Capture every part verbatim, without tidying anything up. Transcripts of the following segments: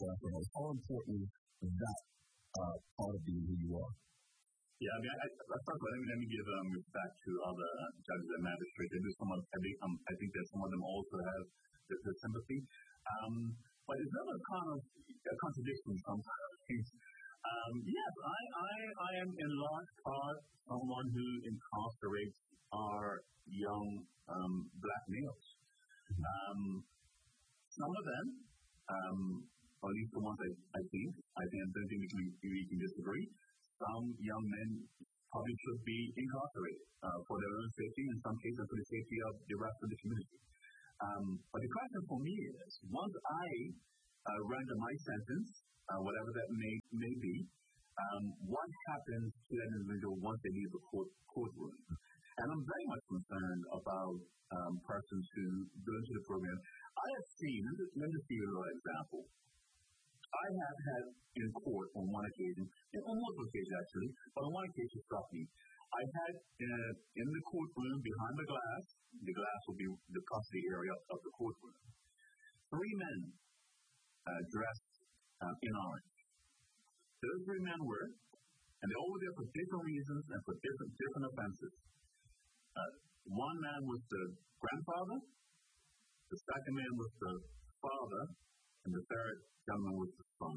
for after house? How important is that uh, part of being who you are? Yeah, I mean, I, I, first of all, let me, let me give um, respect to other uh, judges and magistrates. They do some of, I think, um, I think that some of them also have the, the sympathy. Um, but it's not a kind of a contradiction sometimes. Um, yes, I, I, I am in large part someone who incarcerates our young um, black males. Um, some of them, um, or at least the ones I, I think, I think I don't think we can, we can disagree. Some young men probably should be incarcerated uh, for their own safety, in some cases for the safety of the rest of the community. Um, but the question for me is, once I uh, render my sentence, uh, whatever that may may be, um, what happens to that individual once they leave the court courtroom? And I'm very much concerned about um, persons who go into the program. I have seen, let me, let me give you a little example. I have had in court on one occasion, on multiple occasions actually, but on one occasion it struck me. I had uh, in the courtroom behind the glass, the glass will be the custody area of the courtroom, three men uh, dressed uh, in orange. Those three men were, and they all were there for different reasons and for different different offenses. Uh, one man was the grandfather, the second man was the father, and the third gentleman was the son.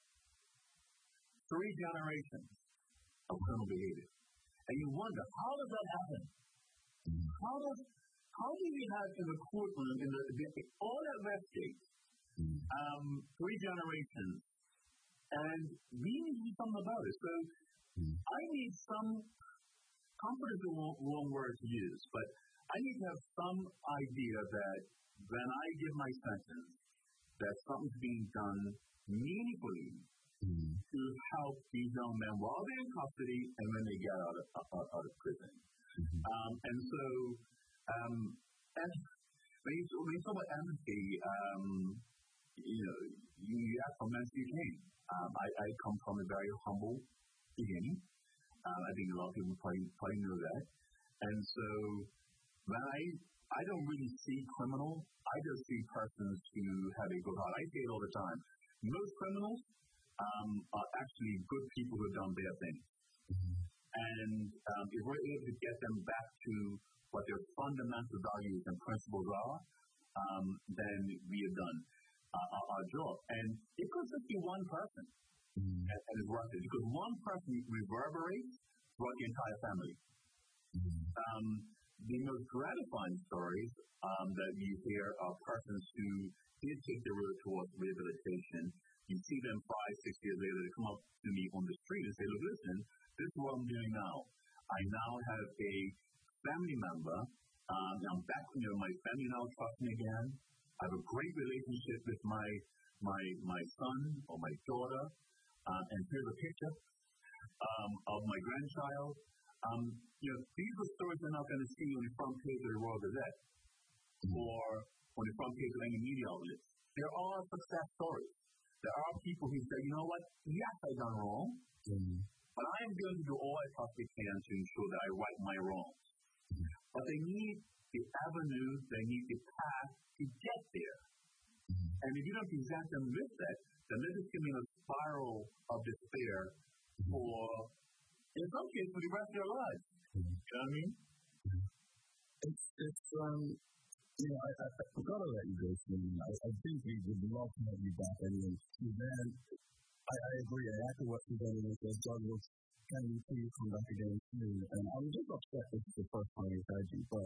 Three generations of criminal behavior. And you wonder, how does that happen? How does how do we have in the courtroom, in the, the all that Westgate, um, three generations, and we need to do something about it. So I need some, comfort is the wrong, wrong word to use, but I need to have some idea that when I give my sentence, that something's being done meaningfully mm. to help these young men while they're in custody and when they get out of, out, out of prison. Mm-hmm. Um, and so, um, and when you, when you talk about empathy, um, you know, you, you ask from whence you came. Um, I, I come from a very humble beginning. Um, I think a lot of people probably, probably know that. And so, when I I don't really see criminal. I just see persons who have a good heart. I say it all the time. Most criminals um, are actually good people who have done bad things. Mm-hmm. And um, if we're able to get them back to what their fundamental values and principles are, um, then we have done uh, our, our job. And it could just be one person, mm-hmm. and, and it's worth it. Because one person reverberates throughout the entire family. Mm-hmm. Um, The most gratifying stories um, that you hear are persons who did take the road towards rehabilitation. You see them five, six years later, they come up to me on the street and say, look, listen, this is what I'm doing now. I now have a family member. Um, I'm back, you know, my family now trusts me again. I have a great relationship with my my my son or my daughter. Um, and here's a picture um, of my grandchild. Um, you know, these are stories you're not going to see on the front page of the Royal Gazette mm-hmm. or on the front page of any media outlets. There are success stories. There are people who say, you know what, yes, I've done wrong, mm-hmm. but I am going to do all I possibly can to ensure that I right my wrongs. Mm-hmm. But they need the avenue, they need the path to get there. Mm-hmm. And if you don't present them with that, then they're just giving a spiral of despair mm-hmm. for, in some cases, for the rest of their lives. Mm-hmm. You know what I mean? Mm-hmm. It's, it's, um, you know, I, I, I forgot to let you go soon. I, I think we would love to have you back anyway. Suzanne, I, I agree. I echo what Suzanne said. Douglas, can you please come back again soon? And I'm just upset this is the first time we've had you, but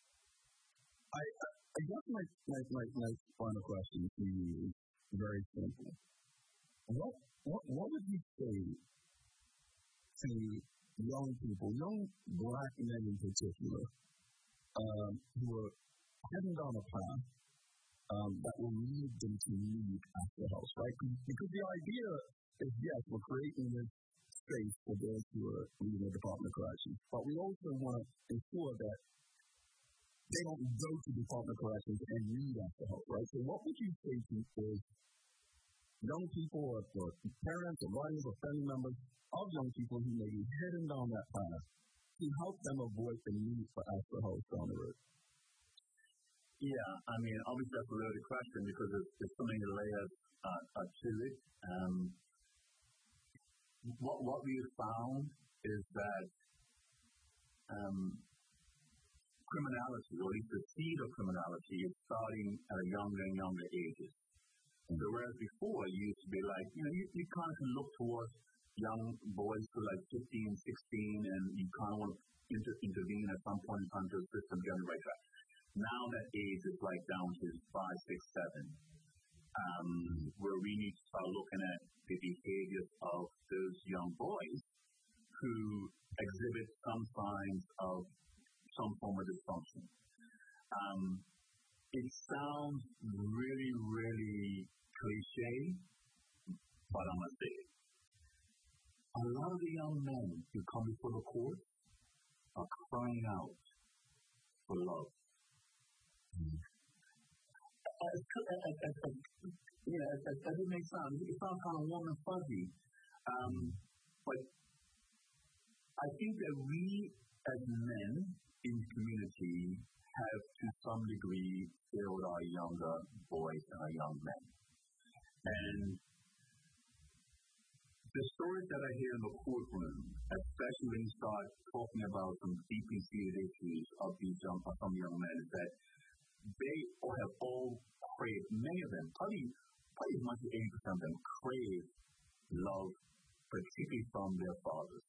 I, I, I guess my, my, my, my final question to you is very simple. What, what, what would you say to young people, young black men in particular, um, who are heading down a path um, that will lead them to leave after house, right? Because the idea is, yes, we're creating this space for those who are leaving the Department of Corrections, but we also want to ensure that they don't go to the Department of Corrections and leave after house, right? So what would you say to those young people or, or parents or guardians or family members of young people who may be heading down that path to help them avoid the need for after house down the road? Yeah, I mean, obviously that's a loaded question because there's, there's so many layers uh, uh, to it. Um, what what we have found is that um, criminality, or at least the seed of criminality, is starting at a younger and younger ages. So whereas before it used to be like, you know, you, you kind of can look towards young boys who are like fifteen, sixteen, and you kind of want to inter- intervene at some point in time to assist them get on the right track. Now that age is like down to five, six, seven, um, where we need to start looking at the behaviors of those young boys who exhibit some signs of some form of dysfunction. Um, it sounds really, really cliche, but I'm going to say it. A lot of the young men who come before the court are crying out for love. Mm-hmm. As, as, as, as, yeah, as, as, as it may sound, it sounds kind of warm and fuzzy, um, but I think that we as men in the community have to some degree failed our younger boys and our young men. And the stories that I hear in the courtroom, especially when you start talking about some deeply seated issues of these young, of some young men, is that they all have all craved, many of them, probably, probably as much as eighty percent of them, crave love, particularly from their fathers.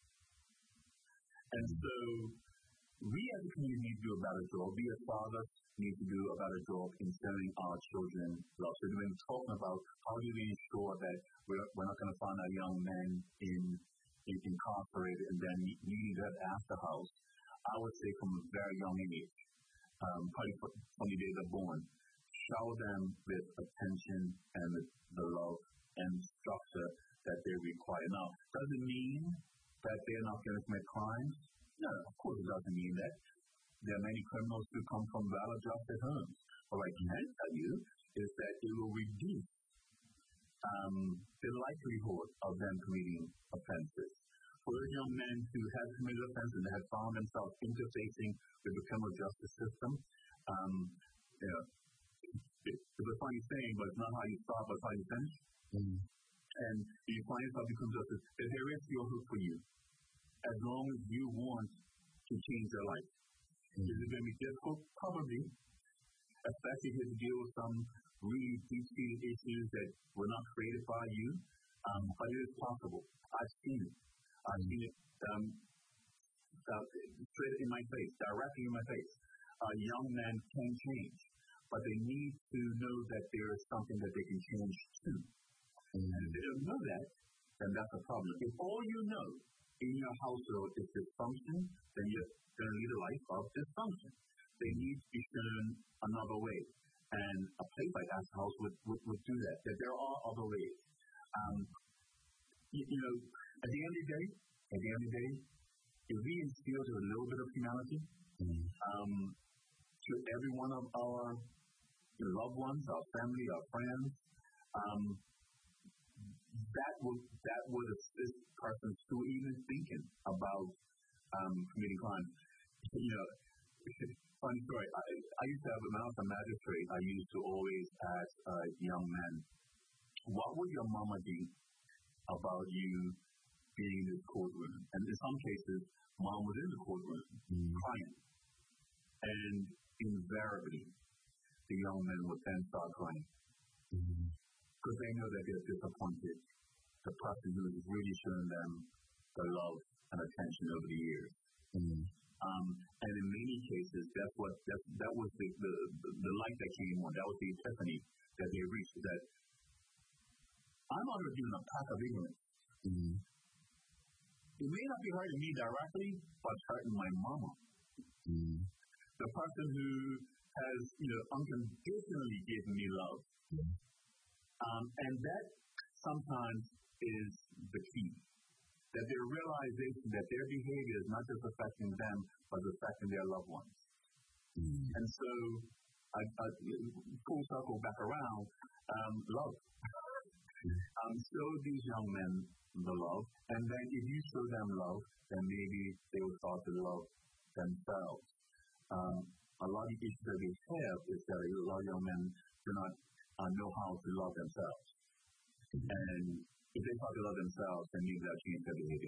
And so we as a community need to do a better job. We as fathers need to do a better job in showing our children love. So when we're talking about how do we ensure that we're, we're not going to find our young men in, in incarcerated and then needing to have after house, I would say from a very young age, um, probably from the day they're born, shower them with attention and the, the love and structure that they require. Now, does it mean that they're not going to commit crimes? No, of course it doesn't mean that. There are many criminals who come from well-adjusted homes. What I can tell you is that it will reduce um, the likelihood of them committing offenses. For those young men who have committed offenses and have found themselves interfacing with the criminal justice system, um, you know, it, it's a funny saying, but it's not how you start, but it's how you finish. Mm-hmm. And you find yourself in criminal justice, that there is your hope for you, as long as you want to change your life. Mm-hmm. Is it going to be difficult? Probably. Especially if you have to deal with some really deep-seated issues that were not created by you. Um, but it is possible. I've seen it. I've seen it um, uh, straight in my face, directly in my face. Uh, young men can change, but they need to know that there is something that they can change to. Mm-hmm. And if they don't know that, then that's a problem. If all you know in your household is dysfunction, then you're going to lead a life of dysfunction. They need to be shown another way. And a place like Ask House would, would, would do that, that there are other ways. Um, you, you know, at the end of the day, at the end of the day, if we instill a little bit of humanity mm-hmm. um, to every one of our loved ones, our family, our friends, um, that would that would assist persons who are even thinking about um, committing crime. You know, funny story. I, I used to have, when I was a magistrate, I used to always ask uh, young men, what would your mama do about you being in this courtroom? And in some cases, mom was in the courtroom mm-hmm. crying. And invariably, the young men would then start crying. Mm-hmm. Because they know that they're disappointed. The person who has really shown them the love and attention over the years. Mm-hmm. Um, and in many cases, that's what that's, that was the, the the light that came on. That was the epiphany that they reached. That I'm not doing a path of ignorance. Mm-hmm. It may not be hurting me directly, but it's hurting my mama. Mm-hmm. The person who has, you know, unconditionally given me love. Mm-hmm. Um, and that sometimes is the key. That their realization that their behavior is not just affecting them, but affecting their loved ones. Mm. And so, I, I, full circle back around, um, love. Mm. Um, show these young men the love, and then if you show them love, then maybe they will start to love themselves. Um, a lot of the issues that we have is that a lot of young men do not uh, know how to love themselves. And if they talk to love themselves, then maybe that change their behavior.